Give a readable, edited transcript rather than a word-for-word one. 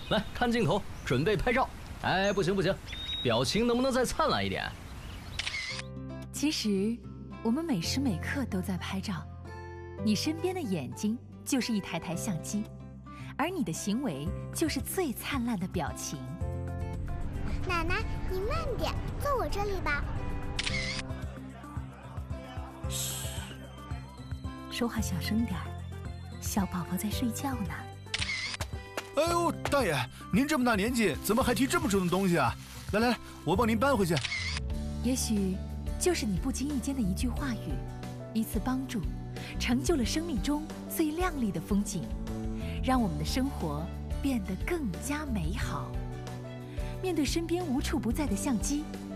来看镜头，准备拍照。哎，不行不行，表情能不能再灿烂一点？ 其实，我们每时每刻都在拍照。你身边的眼睛就是一台台相机，而你的行为就是最灿烂的表情。 奶奶，你慢点，坐我这里吧。 嘘，说话小声点儿，小宝宝在睡觉呢。 哎呦，大爷，您这么大年纪，怎么还提这么重的东西啊？来来来，我帮您搬回去。 也许就是你不经意间的一句话语，一次帮助，成就了生命中最亮丽的风景，让我们的生活变得更加美好。面对身边无处不在的相机，